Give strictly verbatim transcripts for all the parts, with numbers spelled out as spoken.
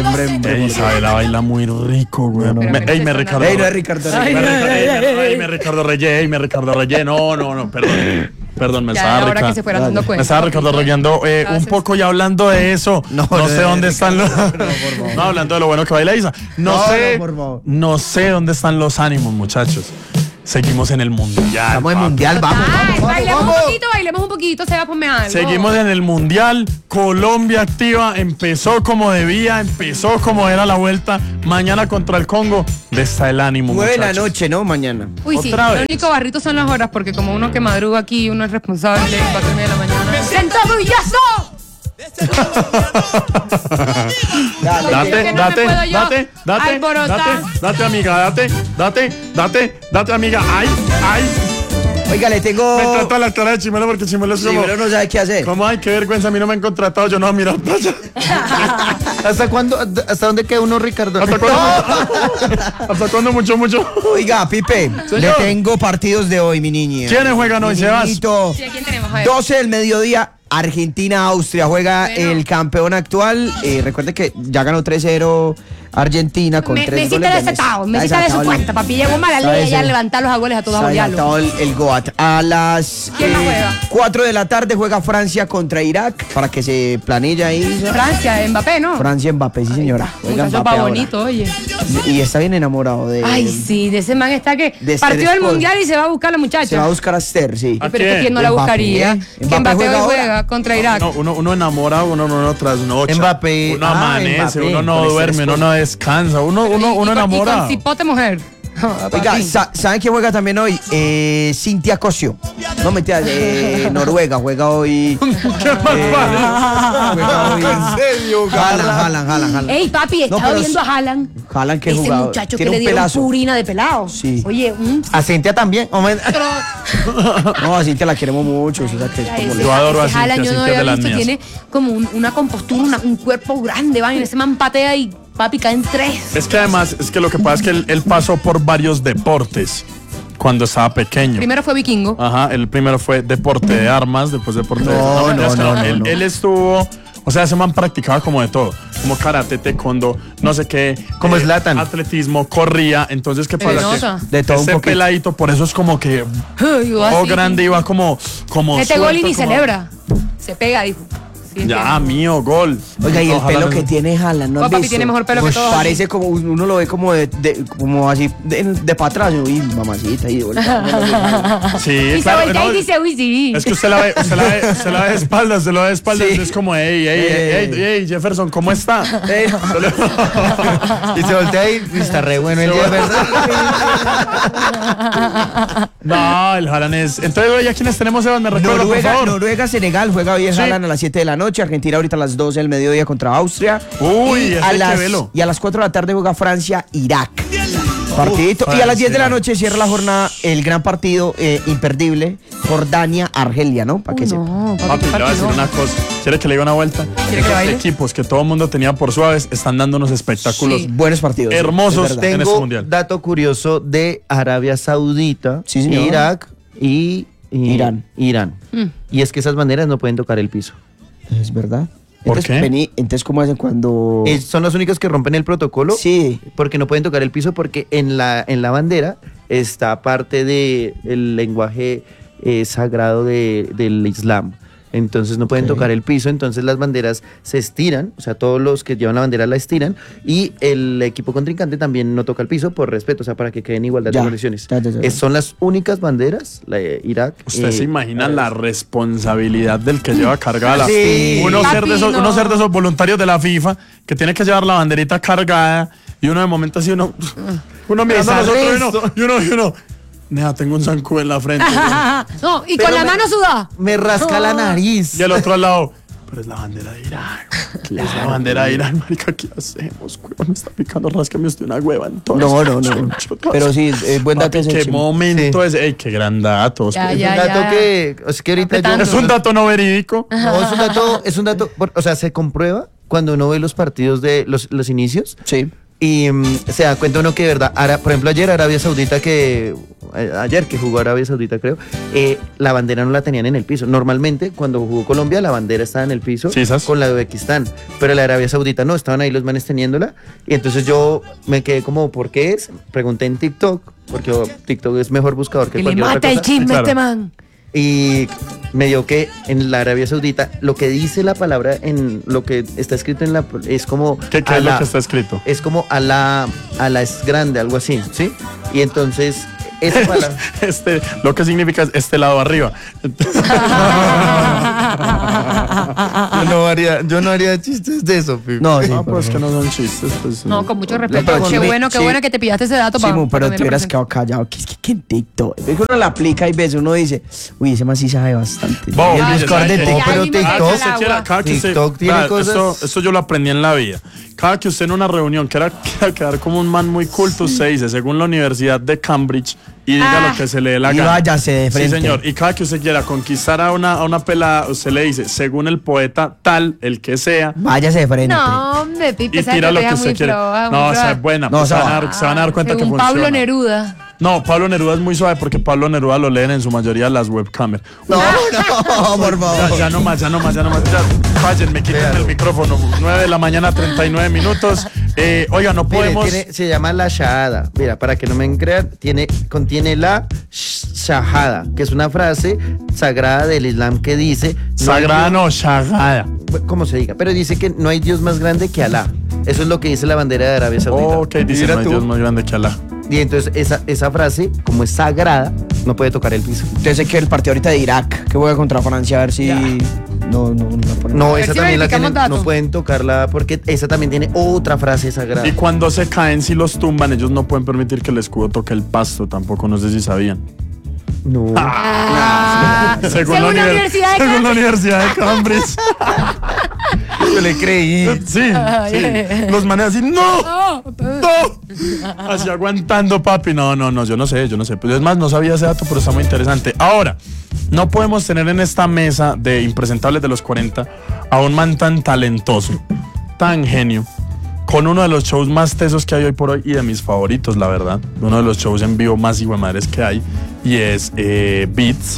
brem, brem. Ey, Isabela baila muy rico, güey. Pero Me- a mí no Ey, me me suena Ricardo. nada. Ey, no es Ricardo. Ay, Me no, Ricardo, ay, ey, ay, me- ay. ey, me Ricardo Reyes, ey, me Ricardo Reyes. No, no, no, perdón. Perdón, me Ya estaba era hora Rica- que se fuera dando Me cuenta. estaba Ricardo Reyendo eh, un Haces- poco y hablando de eso. No, No, sé no, dónde no, están los. no, por favor. No, hablando de lo bueno que baila Isa. No, No, sé. no, por favor. No sé dónde están los ánimos, muchachos. Seguimos en el mundial. Estamos en papi. mundial, vamos, Ay, vamos, vamos, bailemos vamos. un poquito, bailemos un poquito, Seba, ponme algo. Seguimos en el mundial. Colombia activa. Empezó como debía. Empezó como era la vuelta. Mañana contra el Congo. De está el ánimo, Nueve de la muchachos. noche, ¿no? Mañana. Uy, sí, Otra lo vez. único barrito son las horas, porque como uno que madruga aquí, uno es responsable, cuatro y media de la mañana. ¡Sentado y ya Dale, Date, que no me date, puedo yo date, date, alborotar. date, date, amiga, date, date, date, date, amiga. Ay, ay. Oiga, le tengo. Me trata la cara de Chimelo porque Chimelo es Sí, como. pero no sabe qué hacer. Como, ay, qué vergüenza, a mí no me han contratado, yo no voy a mirar para allá. ¿Hasta cuándo? ¿Hasta dónde queda uno, Ricardo? ¿Hasta cuándo? ¿Hasta cuándo mucho, mucho? Oiga, Pipe, le Señor. tengo partidos de hoy, mi niña. ¿Quiénes juegan hoy, Mi Sebas? niñito. Sí, ¿a quién tenemos? A ver. doce del mediodía, Argentina-Austria. Juega Bueno. el campeón actual. Eh, recuerde que ya ganó tres cero Argentina con Me, tres me hiciste goles de desatado, me Messi. hiciste de Está su desatado cuenta, papi. Llegó mala Está ley ya ese. levantar los goles a todos a Se ha odiarlo. adelantado el, el Goat. A las ¿Quién más juega? cuatro de la tarde juega Francia contra Irak para que se planilla ahí. Francia, Mbappé, ¿no? Francia Mbappé, sí señora. Juega Muchacho Mbappé pa' ahora. bonito, oye. Y está bien enamorado de Ay, sí, de ese man está que de partió Esther del Sport. mundial y se va a buscar la muchacha. Se va a buscar a Esther, sí. ¿A Pero es que quién? quién no la Mbappé. buscaría. Que Mbappé Mbappé juega hoy ahora. juega contra Irak. Uno, uno, uno enamora, uno, uno trasnocha. Mbappé. Uno Ah, amanece, Mbappé, uno no con duerme, Esther uno no descansa. Uno, uno, Y- y uno con- Y enamora. con cipote mujer. Oiga, Papi. sa- ¿saben quién juega también hoy? Eh, Cintia Cosio. No mentiras, eh, Noruega juega hoy. ¿Qué más vale? Juega hoy. ¿En serio, Jalan, jalan, jalan, jalan. Ey, papi, No, estaba pero viendo a es- Haaland. Haaland, qué Ese jugador. muchacho que Tiene le un dieron pelazo. purina de pelado. Sí. Oye, un... A Cintia también. Hombre, No, a Cintia la queremos mucho. O sea, que es como Ese, le- Yo adoro a ese Haaland Cintia, yo no Cintia había de las visto, mías. tiene como un- una compostura, una- un cuerpo grande, va, y ese man patea y papi cae en tres. Es que además, es que lo que pasa es que él, él pasó por varios deportes cuando estaba pequeño. Primero fue vikingo. Ajá, el primero fue deporte de armas, después deporte de... No, mentiras, no, que no, no, él, no. él estuvo... O sea, ese man practicaba como de todo. Como karate, taekwondo, no sé qué. Como Zlatan. Atletismo, corría. Entonces, ¿qué Se pasa? nota. Que De todo un ese poquito. peladito, por eso es como que... Ay, Oh, así. grande, iba como... como Este gol y suelto, ni como- celebra. Se pega, dijo. Sí, Ya, entiendo. mío, gol. Oiga, y el Ojalá pelo no- que tiene Haaland, ¿no has Oh, papi, visto? tiene mejor pelo que Pues todos. Parece como, uno lo ve como de, de- como así, de, de para atrás. Uy, mamacita. Y de vuelta. Sí, Y se claro. voltea no, y dice, uy, sí. Es que usted la ve, usted la ve, usted la ve de espaldas, usted la ve de espaldas, Sí. es como, hey, hey, hey, hey, hey, Jefferson, ¿cómo está? Eh, y se voltea y está re bueno el día, ¿verdad? No, el Haaland es... Entonces, oye, ¿a quiénes tenemos, Evans? Me recuerda, por Noruega, favor. Noruega, Senegal juega hoy en Sí. Haaland a las siete de la noche, Argentina ahorita a las doce del mediodía contra Austria. Uy, y ese a hay que las, verlo. y a las cuatro de la tarde juega Francia, Irak. Partidito. Uf, y a las diez de la Francia. noche cierra la jornada el gran partido eh, imperdible, Jordania, Argelia, ¿no? Para que Uy, sepa. no, papi, Papi, le voy a decir no. una cosa. ¿Quiere que le diga una vuelta? que Estos baile? equipos que todo el mundo tenía por suaves están dando unos espectáculos Sí. Buenos partidos. hermosos es verdad. en este Tengo mundial. dato curioso de Arabia Saudita, Sí, señor. Irak y, y- Irán. Irán. Mm. Y es que esas banderas no pueden tocar el piso. Es verdad. ¿Por entonces, qué? Vení, entonces, ¿cómo hacen cuando...? Es- son los únicos que rompen el protocolo Sí. porque no pueden tocar el piso porque en la, en la bandera está parte del lenguaje eh, sagrado de- del Islam. Entonces no pueden Ok. tocar el piso, entonces las banderas se estiran, o sea, todos los que llevan la bandera la estiran y el equipo contrincante también no toca el piso por respeto, o sea, para que queden en igualdad Ya, de condiciones. ya, ya, ya. Es- son las únicas banderas, la de Irak. ¿Usted eh, se imagina la responsabilidad del que lleva cargada la Sí. uno, ser de esos, Papi, no. uno ser de esos voluntarios de la FIFA que tiene que llevar la banderita cargada y uno de momento así uno uno mirando a nosotros y uno, y uno, y uno nea, tengo un zancudo en la frente No, y Pero con la me- mano sudada. Me rasca la nariz. y el otro al lado, pero es la bandera de Irán. Es la bandera de Irán, marica, ¿qué hacemos? Huevón, me está picando, ráscame usted una hueva entonces. No, no, no. Pero sí, es buen dato Papi, ese, qué sí. momento es. Ey, qué gran dato. Ya, Es ya, un dato ya. que, es que ahorita yo- Apretando. Es un dato no verídico. No, es un dato, es un dato, por- o sea, se comprueba cuando uno ve los partidos de los, los inicios. Sí. Y um, se da cuenta uno que de verdad, Ara, por ejemplo ayer Arabia Saudita que, eh, ayer que jugó Arabia Saudita creo, eh, la bandera no la tenían en el piso. Normalmente cuando jugó Colombia la bandera estaba en el piso Sí, ¿sabes? con la de Uzbekistán, pero la de Arabia Saudita no, estaban ahí los manes teniéndola. Y entonces yo me quedé como, ¿por qué es? Pregunté en TikTok, porque oh, TikTok es mejor buscador que Que le cualquier otra mata el cosa. chisme Claro. este man. Y me dio que en la Arabia Saudita lo que dice la palabra en lo que está escrito en la es como ¿Qué, qué es lo Alá. que está escrito? Es como Alá, Alá es grande, algo así, ¿sí? Y entonces esa palabra Este, lo que significa es este lado arriba. Yo no haría, yo no haría chistes de eso, Pipe. No, sí. No, por pues que favor. no son chistes. Pues, No, con mucho respeto. pero Qué sí, bueno, qué sí. bueno que te pillaste ese dato Sí, para mu, pero para te hubieras tenerlo quedado callado. Que es que, que en TikTok. Es que uno la aplica y ves, uno dice, uy, ese man sí sabe bastante. Bo, Y el mire, buscador ¿sabe de qué? No, TikTok. pero Ay, me TikTok- cae el Cada que usted quiera- agua. cada que usted- TikTok tiene vea, cosas- Esto, esto yo lo aprendí en la vida. Cada que usted en una reunión quiera, quiera quedar como un man muy culto, usted dice, según la Universidad de Cambridge, y diga Ah. lo que se le dé la Y gana. váyase de frente. Sí, señor. Y cada que usted quiera conquistar a una, a una pelada, usted le dice, según el poeta tal, el que sea, Váyase de frente. No, hombre, Pipe, y esa tira lo que estrategia usted muy quiere. floja, muy No, floja. esa es buena. No, pues se, esa van a va. dar, se van a dar cuenta que Según funciona. Pablo Neruda. No, Pablo Neruda es muy suave porque Pablo Neruda lo leen en su mayoría las webcamers. No, no, por Ya, favor. ya no más, ya no más, ya no más. Ya, fallen, me quitan el micrófono. nueve de la mañana, treinta y nueve minutos. Eh, oiga, no Mire, podemos. tiene- se llama la shahada. Mira, para que no me crean, tiene, contiene la shahada, que es una frase sagrada del Islam que dice... no hay Sagrada Dios- no, shagada. como se diga, pero dice que no hay Dios más grande que Alá. Eso es lo que dice la bandera de Arabia Saudita. Ok, dice, Mira no hay tú. Dios más grande que Alá. Y entonces esa, esa frase, como es sagrada, no puede tocar el piso. Yo sé que el partido ahorita de Irak, que juega contra Francia, a ver si. No, no, no. la ponen. No, ver esa si también la verificamos tienen, datos. no pueden tocarla porque esa también tiene otra frase sagrada. Y cuando se caen, si los tumban, ellos no pueden permitir que el escudo toque el pasto tampoco. No sé si sabían. No. Ah, según, la univers- Universidad de según la Cambridge. Universidad de Cambridge. Yo le creí. Sí, sí. Los manes así, ¡no! ¡No! Así aguantando, papi. No, no, no, yo no sé, yo no sé. Pues es más, no sabía ese dato, pero está muy interesante. Ahora, no podemos tener en esta mesa de impresentables de los cuarenta a un man tan talentoso, tan genio, con uno de los shows más tesos que hay hoy por hoy y de mis favoritos, la verdad. Uno de los shows en vivo más madres que hay, y es eh, Beats.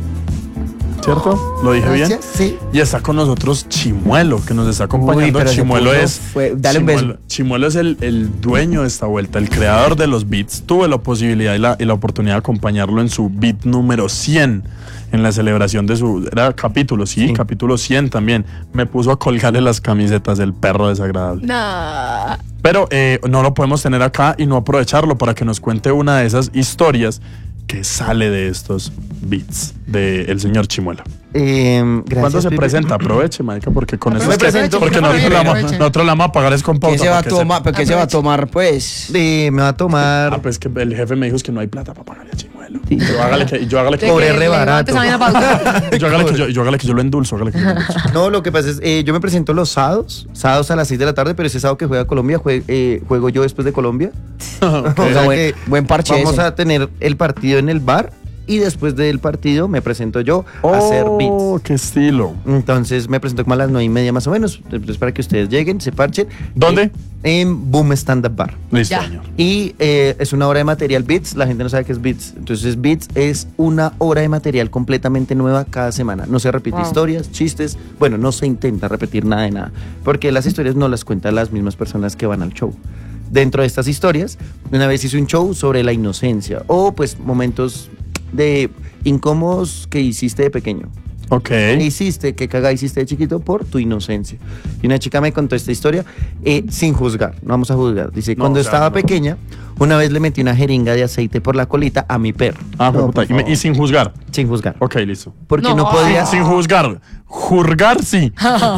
¿Cierto? ¿Lo dije bien? Gracias, sí. Y está con nosotros Chimuelo, que nos está acompañando. Uy, pero se Chimuelo puso es. fue- dale un Chimuelo, beso. Chimuelo es el, el dueño de esta vuelta, el creador de los beats. Tuve la posibilidad y la, y la oportunidad de acompañarlo en su beat número cien, en la celebración de su. Era capítulo, sí, Sí. capítulo cien también. Me puso a colgarle las camisetas del perro desagradable. Nah. Pero eh, no lo podemos tener acá y no aprovecharlo para que nos cuente una de esas historias que sale de estos beats del señor Chimuelo. Eh, gracias, ¿Cuándo se Pipe. presenta? Aproveche, marica, porque con eso Me es que- presento, porque aproveche, nosotros, la vamos, aproveche. nosotros la vamos a pagar es con pauta. ¿Qué se va a para que tomar? sepa. ¿Qué se va a tomar, pues? Eh, me va a tomar... Ah, pues que el jefe me dijo es que no hay plata para pagarle a Chimuelo. Yo hágale que yo hágale que De Pobre que re le barato. levantes esa vaina pa' yo hágale que yo, yo hágale que yo lo endulzo, hágale que yo lo endulzo. No, lo que pasa es, eh, yo me presento los sábados, sábados a las seis de la tarde, pero ese sábado que juega Colombia, jue- eh, juego yo después de Colombia. O sea buen- que buen parche Vamos ese. a tener el partido en el bar y después del partido me presento yo a hacer beats. Oh, qué estilo. Entonces me presento como a las nueve y media más o menos. Entonces para que ustedes lleguen, se parchen. ¿Dónde? Eh, en Boom Stand Up Bar. Listo, Ya. señor. Y eh, es una hora de material Beats. La gente no sabe qué es Beats. Entonces Beats es una hora de material completamente nueva cada semana. No se repite Wow. historias, chistes. Bueno, no se intenta repetir nada de nada. Porque las historias no las cuentan las mismas personas que van al show. Dentro de estas historias, una vez hice un show sobre la inocencia o pues momentos de incómodos que hiciste de pequeño. Ok. ¿Qué hiciste? ¿Qué caga hiciste de chiquito por tu inocencia? Y una chica me contó esta historia eh, sin juzgar, no vamos a juzgar. Dice, No, cuando o sea, estaba no. pequeña, una vez le metí una jeringa de aceite por la colita a mi perro, Ah, No, puta, por y, me- favor. y sin juzgar. sin juzgar. Ok, listo. Porque no, No, podía... Sin juzgar. Juzgar, sí.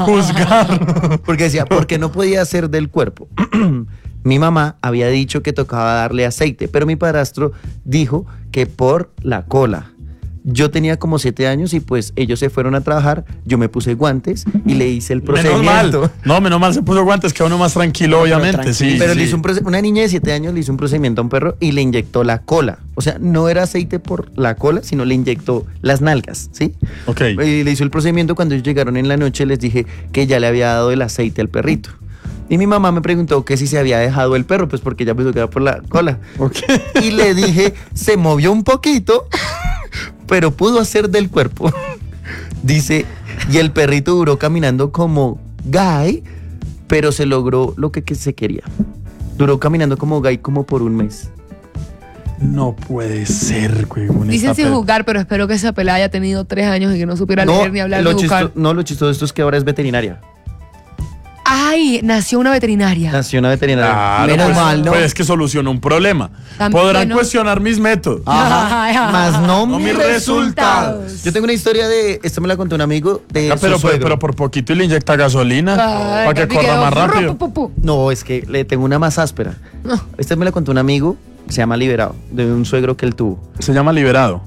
Juzgar. Porque decía, porque no podía hacer del cuerpo. Mi mamá había dicho que tocaba darle aceite, pero mi padrastro dijo que por la cola. Yo tenía como siete años y pues ellos se fueron a trabajar, yo me puse guantes y le hice el Menos procedimiento. mal. No, menos mal se puso guantes, que uno más tranquilo, No, pero obviamente. tranquilo. Sí, Pero sí. le hizo un proce- una niña de siete años le hizo un procedimiento a un perro y le inyectó la cola. O sea, no era aceite por la cola, sino le inyectó las nalgas, ¿sí? Ok. Y le hizo el procedimiento. Cuando ellos llegaron en la noche les dije que ya le había dado el aceite al perrito. Y mi mamá me preguntó que si se había dejado el perro, pues porque ella pensó que era por la cola. Ok. Y le dije, se movió un poquito, pero pudo hacer del cuerpo. Dice, y el perrito duró caminando como gay, pero se logró lo que, que se quería. Duró caminando como gay como por un mes. No puede ser, güey. Dicen sin jugar, pero espero que esa pelada haya tenido tres años y que no supiera No, leer ni hablar lo ni buscar. chisto- no, lo chistoso de esto es que ahora es veterinaria. Ay, nació una veterinaria. Nació una veterinaria. Claro, Menos pues, mal, ¿no? pues es que solucionó un problema. También, Podrán bueno. cuestionar mis métodos. Ajá. Más no, No mis resultados. Yo tengo una historia de, esta me la contó un amigo de Ah, su pero, pero, suegro. pero por poquito y le inyecta gasolina Ay, para que papi, corra quedó más ru, rápido. pu, pu, pu. No, es que le tengo una más áspera. Esta me la contó un amigo, se llama Liberado, de un suegro que él tuvo. Se llama liberado.